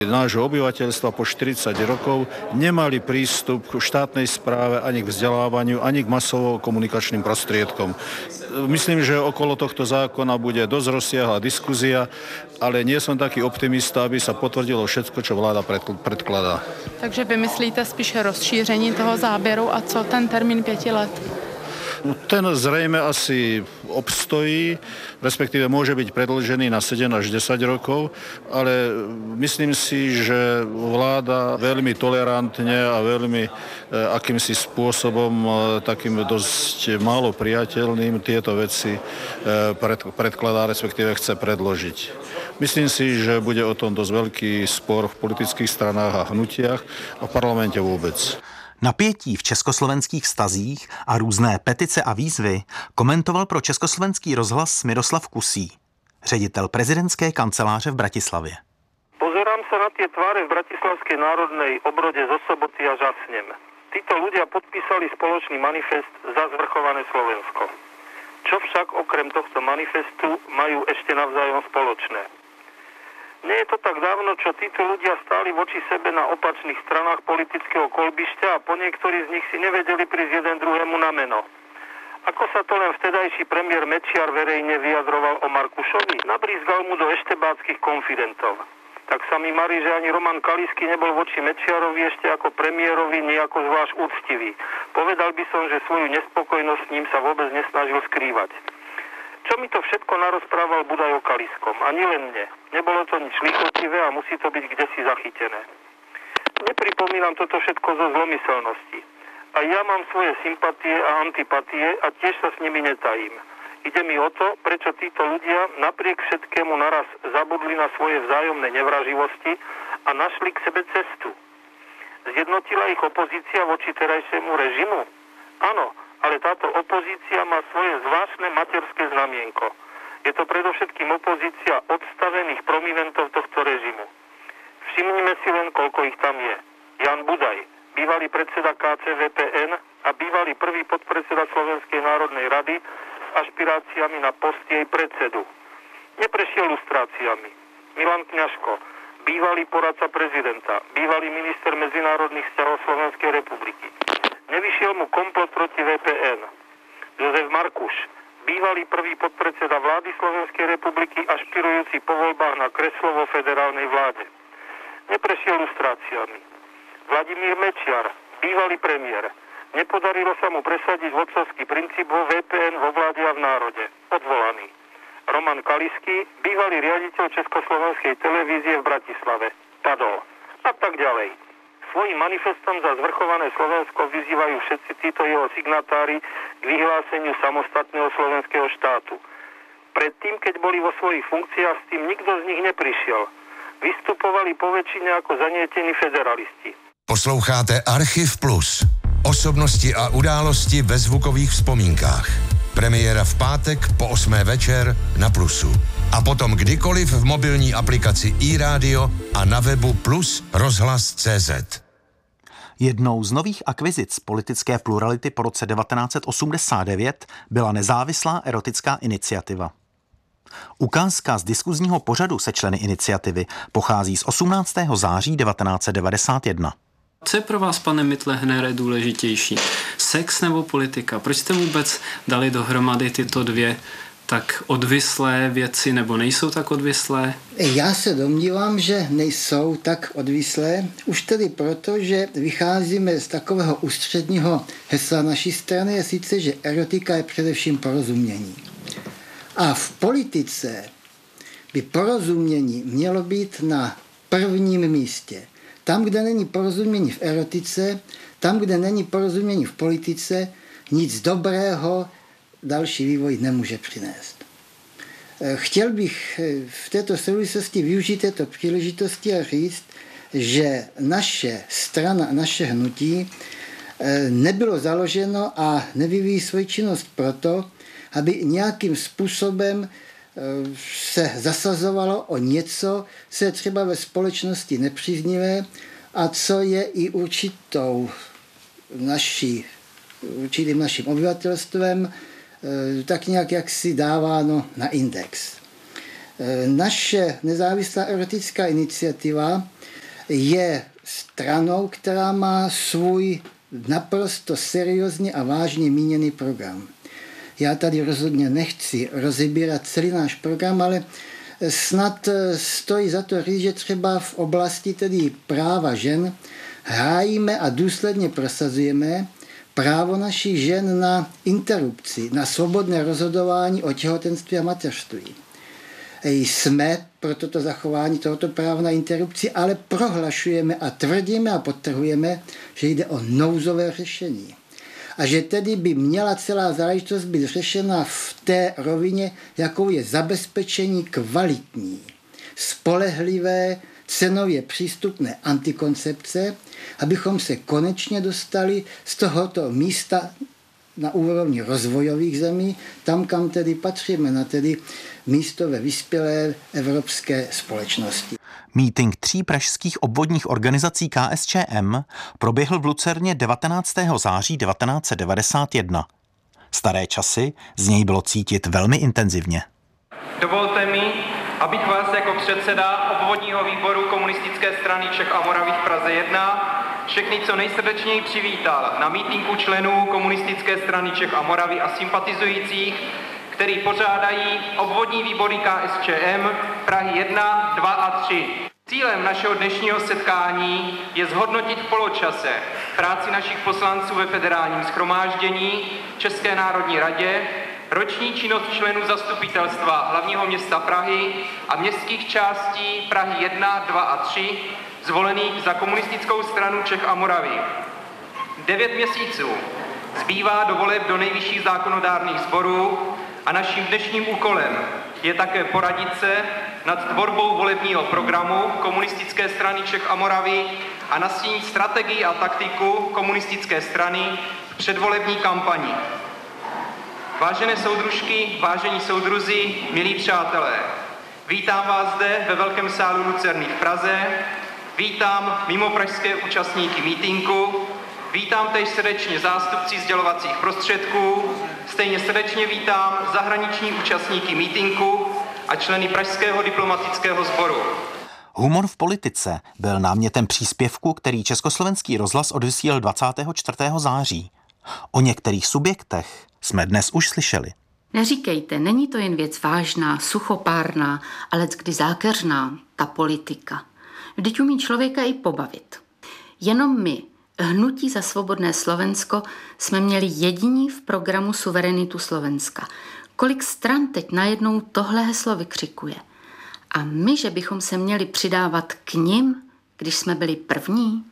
nášho obyvateľstva po 40 rokov nemali prístup k štátnej správe ani k vzdelávaniu, ani k masovo-komunikačným prostriedkom. Myslím, že okolo tohto zákona bude dosť rozsiahla diskusia, ale nie som taký optimista, aby sa potvrdilo všetko, čo vláda predkladá. Takže vy myslíte spíše rozšíření toho záběru a co ten termín 5 let? Ten zrejme asi obstojí, respektíve môže byť predĺžený na 7 až 10 rokov, ale myslím si, že vláda veľmi tolerantne a veľmi akýmsi spôsobom, takým dosť málo priateľným tieto veci predkladá, respektíve chce predložiť. Myslím si, že bude o tom dosť veľký spor v politických stranách a hnutiach a v parlamente vôbec. Napětí v československých vztazích a různé petice a výzvy komentoval pro Československý rozhlas Miroslav Kusí, ředitel prezidentské kanceláře v Bratislavě. Pozerám sa na tie tváre v Bratislavskej národnej obrode zo soboty a žasnem. Títo ľudia podpísali spoločný manifest za zvrchované Slovensko. Čo však okrem tohto manifestu majú ešte navzájom spoločné? Nie je to tak dávno, čo títo ľudia stáli voči sebe na opačných stranách politického kolbišťa a po niektorí z nich si nevedeli prísť jeden druhému na meno. Ako sa to len vtedajší premiér Mečiar verejne vyjadroval o Markušovi? Nabrízgal mu do eštebáckych konfidentov. Tak sa mi marí, že ani Roman Kalisky nebol voči Mečiarovi ešte ako premiérovi nejako zvlášť úctivý. Povedal by som, že svoju nespokojnosť s ním sa vôbec nesnažil skrývať. Čo mi to všetko narozprával Budaj o Kaliskom? Ani len mne. Nebolo to nič lichotivé a musí to byť kdesi zachytené. Nepripomínam toto všetko zo zlomyselnosti. A ja mám svoje sympatie a antipatie a tiež sa s nimi netajím. Ide mi o to, prečo títo ľudia napriek všetkému naraz zabudli na svoje vzájomné nevraživosti a našli k sebe cestu. Zjednotila ich opozícia voči terajšiemu režimu? Áno, ale táto opozícia má svoje zvláštne materské znamienko. Je to predovšetkým opozícia odstavených prominentov tohto režimu. Všimnime si len, koľko ich tam je. Jan Budaj, bývalý predseda KCVPN a bývalý prvý podpredseda Slovenskej národnej rady s ašpiráciami na post jej predsedu. Neprešiel lustráciami. Milan Kňažko, bývalý poradca prezidenta, bývalý minister medzinárodných vzťahov Slovenskej republiky. Nevyšiel mu komplot proti VPN. Jozef Markuš, bývalý prvý podpredseda vlády Slovenskej republiky, ašpirujúci po voľbách na kreslo vo federálnej vláde. Neprešiel lustráciami. Vladimír Mečiar, bývalý premiér. Nepodarilo sa mu presadiť vodcovský princíp vo VPN, vo vláde a v národe. Odvolaný. Roman Kalisky, bývalý riaditeľ Československej televízie v Bratislave. Padol. A tak ďalej. Svojím manifestom za zvrchované Slovensko vyzývajú všetci títo jeho signatári k vyhláseniu samostatného slovenského štátu. Predtým, keď boli vo svojich funkciách, s tým nikto z nich neprišiel. Vystupovali poväčšine ako zanietení federalisti. Posloucháte Archiv Plus. Osobnosti a události ve zvukových vzpomínkách. Premiéra v pátek po 8. večer na Plusu. A potom kdykoliv v mobilní aplikaci iRádio a na webu Plus rozhlas.cz. Jednou z nových akvizic politické plurality po roce 1989 byla nezávislá erotická iniciativa. Ukázka z diskuzního pořadu se členy iniciativy pochází z 18. září 1991. Co je pro vás, pane Mittlehnere, důležitější? Sex nebo politika? Proč jste vůbec dali dohromady tyto dvě tak odvislé věci, nebo nejsou tak odvislé? Já se domnívám, že nejsou tak odvislé, už tedy proto, že vycházíme z takového ústředního hesla naší strany, je sice, že erotika je především porozumění. A v politice by porozumění mělo být na prvním místě. Tam, kde není porozumění v erotice, tam, kde není porozumění v politice, nic dobrého další vývoj nemůže přinést. Chtěl bych v této souvislosti využít této příležitosti a říct, že naše strana, naše hnutí nebylo založeno a nevyvíjí svoji činnost proto, aby nějakým způsobem se zasazovalo o něco, co je třeba ve společnosti nepříznivé a co je i určitým naším obyvatelstvem tak nějak jaksi dáváno na index. Naše nezávislá erotická iniciativa je stranou, která má svůj naprosto seriózně a vážně míněný program. Já tady rozhodně nechci rozebírat celý náš program, ale snad stojí za to říct, že třeba v oblasti tedy práva žen hájíme a důsledně prosazujeme právo našich žen na interrupci, na svobodné rozhodování o těhotenství a mateřství. Jsme pro toto zachování tohoto práva na interrupci, ale prohlašujeme a tvrdíme a podtrhujeme, že jde o nouzové řešení. A že tedy by měla celá záležitost být řešena v té rovině, jakou je zabezpečení kvalitní, spolehlivé, cenově přístupné antikoncepce, abychom se konečně dostali z tohoto místa na úrovni rozvojových zemí, tam, kam tedy patříme, na tedy místo ve vyspělé evropské společnosti. Mítink 3 pražských obvodních organizací KSČM proběhl v Lucerně 19. září 1991. Staré časy z něj bylo cítit velmi intenzivně. Dovolte mi, abych vás jako předseda obvodního výboru Komunistické strany Čech a Moravy v Praze 1 všechny co nejsrdečněji přivítal na mítinku členů Komunistické strany Čech a Moravy a sympatizujících, který pořádají obvodní výbory KSČM Prahy 1, 2 a 3. Cílem našeho dnešního setkání je zhodnotit v poločase práci našich poslanců ve federálním shromáždění, České národní radě, roční činnost členů zastupitelstva hlavního města Prahy a městských částí Prahy 1, 2 a 3, zvolených za Komunistickou stranu Čech a Moravy. 9 měsíců zbývá do voleb do nejvyšších zákonodárných sborů a naším dnešním úkolem je také poradit se nad tvorbou volebního programu Komunistické strany Čech a Moravy a nastínit strategii a taktiku komunistické strany v předvolební kampani. Vážené soudružky, vážení soudruzi, milí přátelé, vítám vás zde ve velkém sálu Lucerny v Praze, vítám mimopražské účastníky mítinku, vítám též srdečně zástupci sdělovacích prostředků, stejně srdečně vítám zahraniční účastníky mítinku a členy Pražského diplomatického sboru. Humor v politice byl námětem příspěvku, který Československý rozhlas odvysílal 24. září. O některých subjektech jsme dnes už slyšeli. Neříkejte, není to jen věc vážná, suchopárná, ale kdy zákeřná, ta politika. Vždyť umí člověka i pobavit. Jenom my, Hnutí za svobodné Slovensko, jsme měli jediní v programu Suverenitu Slovenska. Kolik stran teď najednou tohle heslo vykřikuje. A my, že bychom se měli přidávat k nim, když jsme byli první?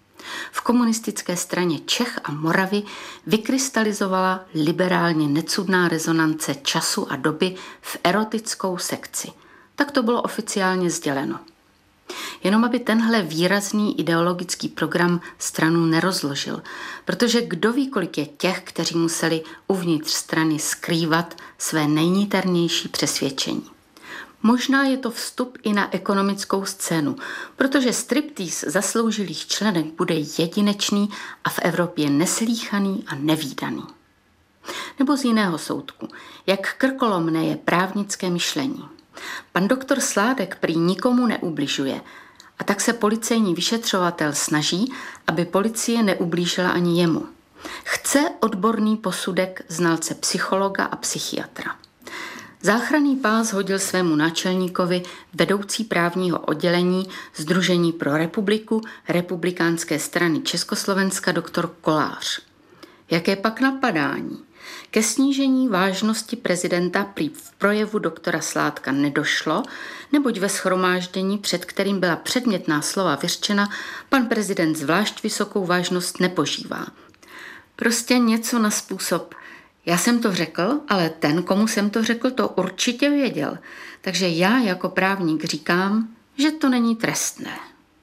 V Komunistické straně Čech a Moravy vykrystalizovala liberálně necudná rezonance času a doby v erotickou sekci. Tak to bylo oficiálně sděleno. Jenom aby tenhle výrazný ideologický program stranu nerozložil, protože kdo ví, kolik je těch, kteří museli uvnitř strany skrývat své nejniternější přesvědčení. Možná je to vstup i na ekonomickou scénu, protože striptýz zasloužilých členek bude jedinečný a v Evropě neslýchaný a nevídaný. Nebo z jiného soudku, jak krkolomné je právnické myšlení. Pan doktor Sládek prý nikomu neubližuje a tak se policejní vyšetřovatel snaží, aby policie neublížila ani jemu. Chce odborný posudek znalce psychologa a psychiatra. Záchranný pás hodil svému náčelníkovi vedoucí právního oddělení Sdružení pro republiku Republikánské strany Československa doktor Kolář. Jaké pak napadání? Ke snížení vážnosti prezidenta prý v projevu doktora Sládka nedošlo, neboť ve shromáždění, před kterým byla předmětná slova vyřčena, pan prezident zvlášť vysokou vážnost nepožívá. Prostě něco na způsob: já jsem to řekl, ale ten, komu jsem to řekl, to určitě věděl. Takže já jako právník říkám, že to není trestné.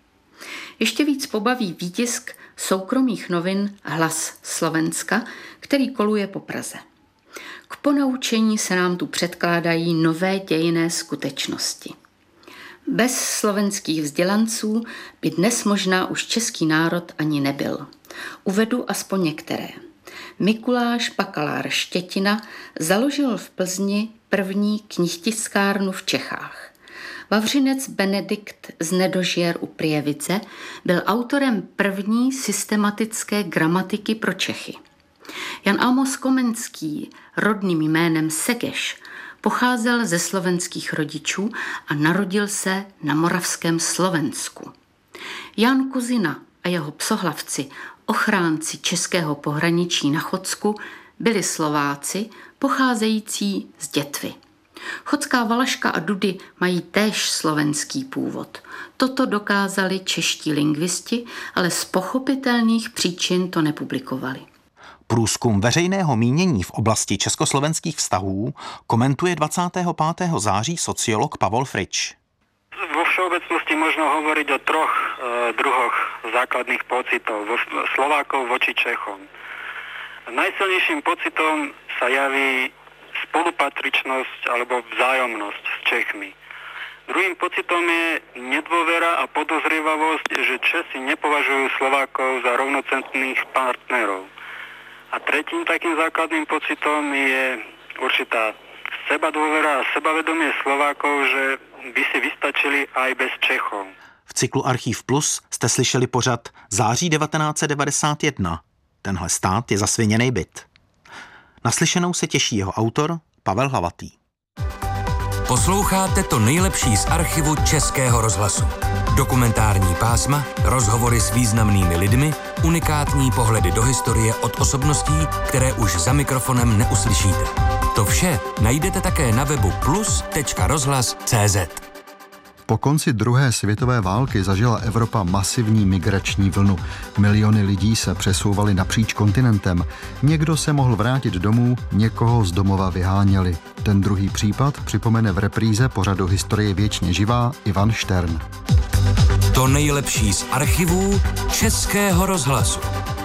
Ještě víc pobaví výtisk soukromých novin Hlas Slovenska, který koluje po Praze. K ponaučení se nám tu předkládají nové dějinné skutečnosti. Bez slovenských vzdělanců by dnes možná už český národ ani nebyl. Uvedu aspoň některé. Mikuláš Bakalář Štětina založil v Plzni první knihtiskárnu v Čechách. Vavřinec Benedikt z Nedožier u Prievidze byl autorem první systematické gramatiky pro Čechy. Jan Amos Komenský, rodným jménem Segeš, pocházel ze slovenských rodičů a narodil se na moravském Slovensku. Jan Kuzina a jeho psohlavci, ochránci českého pohraničí na Chodsku, byli Slováci pocházející z Dětvy. Chodská Valaška a Dudy mají též slovenský původ. Toto dokázali čeští lingvisti, ale z pochopitelných příčin to nepublikovali. Průzkum veřejného mínění v oblasti československých vztahů komentuje 25. září sociolog Pavol Frič. Vo všeobecnosti možno hovoriť o troch druhoch základných pocitov Slovákov voči Čechom. Najsilnejším pocitom sa javí spolupatričnosť alebo vzájomnosť s Čechmi. Druhým pocitom je nedôvera a podozrievavosť, že Česi nepovažujú Slovákov za rovnocenných partnerov. A tretím takým základným pocitom je určitá sebadôvera a sebavedomie Slovákov, že by si vystačili aj bez Čechov. V cyklu Archiv Plus jste slyšeli pořad Září 1991. Tenhle stát je zasviněnej byt. Naslyšenou se těší jeho autor Pavel Hlavatý. Posloucháte to nejlepší z archivu Českého rozhlasu. Dokumentární pásma, rozhovory s významnými lidmi, unikátní pohledy do historie od osobností, které už za mikrofonem neuslyšíte. To vše najdete také na webu plus.rozhlas.cz. Po konci druhé světové války zažila Evropa masivní migrační vlnu. Miliony lidí se přesouvali napříč kontinentem. Někdo se mohl vrátit domů, někoho z domova vyháněli. Ten druhý případ připomene v repríze pořadu Historie věčně živá Ivan Štern. To nejlepší z archivů Českého rozhlasu.